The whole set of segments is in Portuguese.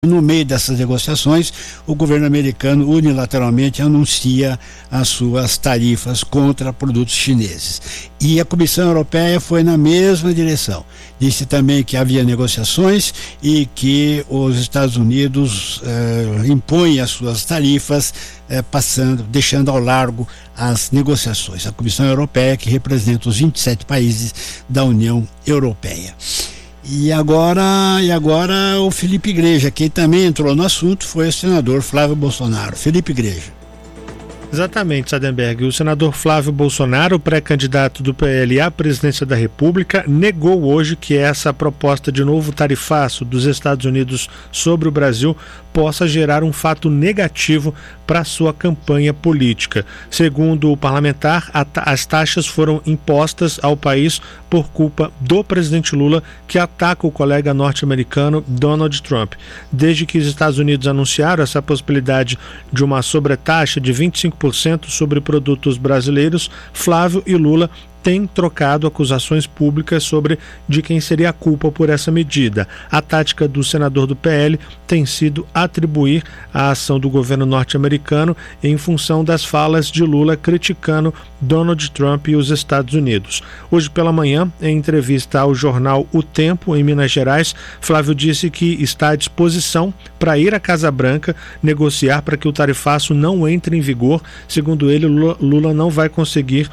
No meio dessas negociações, o governo americano unilateralmente anuncia as suas tarifas contra produtos chineses. E a Comissão Europeia foi na mesma direção. Disse também que havia negociações e que os Estados Unidos impõem as suas tarifas, deixando ao largo as negociações. A Comissão Europeia, que representa os 27 países da União Europeia. E agora o Felipe Igreja, quem também entrou no assunto foi o senador Flávio Bolsonaro. Felipe Igreja. Exatamente, Sardenberg. O senador Flávio Bolsonaro, pré-candidato do PL à presidência da República, negou hoje que essa proposta de novo tarifaço dos Estados Unidos sobre o Brasil possa gerar um fato negativo para sua campanha política. Segundo o parlamentar, as taxas foram impostas ao país por culpa do presidente Lula, que ataca o colega norte-americano Donald Trump. Desde que os Estados Unidos anunciaram essa possibilidade de uma sobretaxa de 25% sobre produtos brasileiros, Flávio e Lula têm trocado acusações públicas sobre de quem seria a culpa por essa medida. A tática do senador do PL tem sido atribuir a ação do governo norte-americano em função das falas de Lula criticando Donald Trump e os Estados Unidos. Hoje pela manhã, em entrevista ao jornal O Tempo, em Minas Gerais, Flávio disse que está à disposição para ir à Casa Branca negociar para que o tarifaço não entre em vigor. Segundo ele, Lula não vai conseguir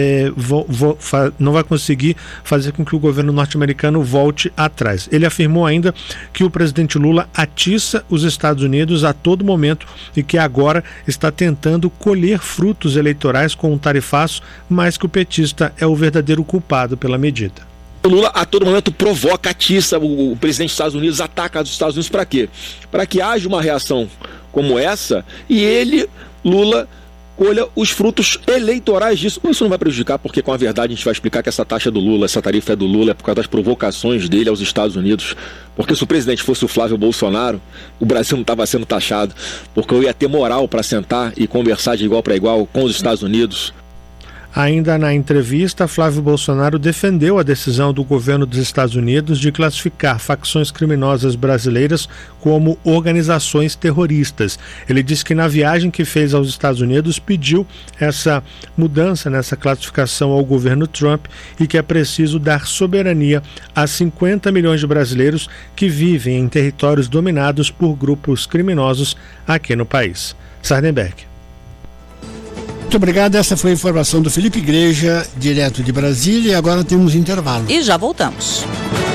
fazer com que o governo norte-americano volte atrás. Ele afirmou ainda que o presidente Lula atiça os Estados Unidos a todo momento e que agora está tentando colher frutos eleitorais com um tarifaço, mas que o petista é o verdadeiro culpado pela medida. O Lula a todo momento provoca, atiça o presidente dos Estados Unidos, ataca os Estados Unidos para quê? Para que haja uma reação como essa e ele, Lula, colha os frutos eleitorais disso. Isso não vai prejudicar, porque com a verdade a gente vai explicar que essa taxa do Lula, essa tarifa é do Lula, é por causa das provocações dele aos Estados Unidos. Porque se o presidente fosse o Flávio Bolsonaro, o Brasil não estava sendo taxado, porque eu ia ter moral para sentar e conversar de igual para igual com os Estados Unidos. Ainda na entrevista, Flávio Bolsonaro defendeu a decisão do governo dos Estados Unidos de classificar facções criminosas brasileiras como organizações terroristas. Ele disse que na viagem que fez aos Estados Unidos pediu essa mudança nessa classificação ao governo Trump e que é preciso dar soberania a 50 milhões de brasileiros que vivem em territórios dominados por grupos criminosos aqui no país. Sardenberg. Muito obrigado, essa foi a informação do Felipe Igreja, direto de Brasília, e agora temos intervalo. E já voltamos.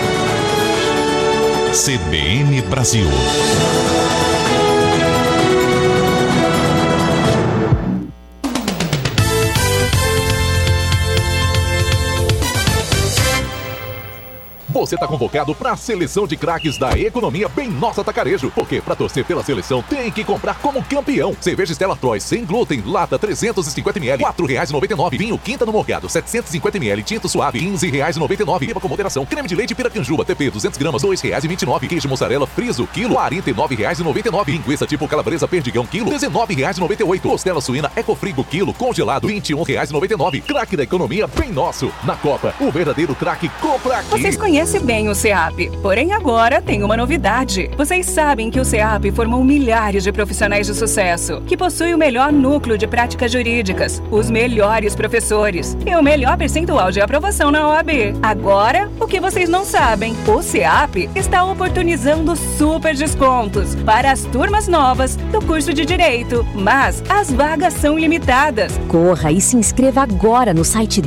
CBN Brasil. Você está convocado para a seleção de craques da economia Bem Nossa Atacarejo. Porque para torcer pela seleção tem que comprar como campeão. Cerveja Stella Artois sem glúten, lata 350ml, R$4,99. Vinho Quinta no Morgado, 750ml, tinto suave, R$15,99. Beba com moderação. Creme de leite Piracanjuba, TP 200 gramas, R$2,29. Queijo mussarela friso, quilo, R$49,99. Linguiça tipo calabresa perdigão, quilo, R$19,98. Costela suína Ecofrigo, quilo, congelado, R$21,99. Craque da economia Bem Nosso. Na Copa, o verdadeiro craque compra aqui. Vocês conhecem bem o CEAP, porém agora tem uma novidade. Vocês sabem que o CEAP formou milhares de profissionais de sucesso, que possui o melhor núcleo de práticas jurídicas, os melhores professores e o melhor percentual de aprovação na OAB. Agora, o que vocês não sabem, o CEAP está oportunizando super descontos para as turmas novas do curso de Direito, mas as vagas são limitadas. Corra e se inscreva agora no site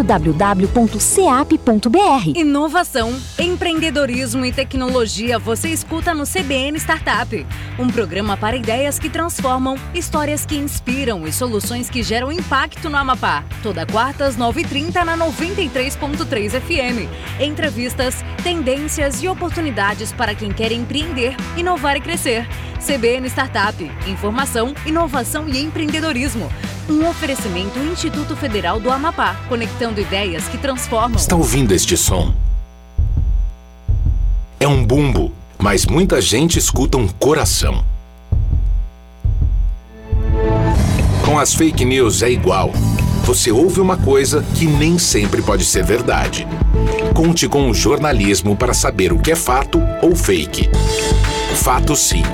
www.ceap.br. Inovação, empreendedorismo e tecnologia você escuta no CBN Startup. Um programa para ideias que transformam, histórias que inspiram e soluções que geram impacto no Amapá. Toda quarta às 9h30 na 93.3 FM. Entrevistas, tendências e oportunidades para quem quer empreender, inovar e crescer. CBN Startup. Informação, inovação e empreendedorismo. Um oferecimento Instituto Federal do Amapá. Conectando ideias que transformam. Está ouvindo este som? É um bumbo, mas muita gente escuta um coração. Com as fake news é igual. Você ouve uma coisa que nem sempre pode ser verdade. Conte com o jornalismo para saber o que é fato ou fake. Fato Sim.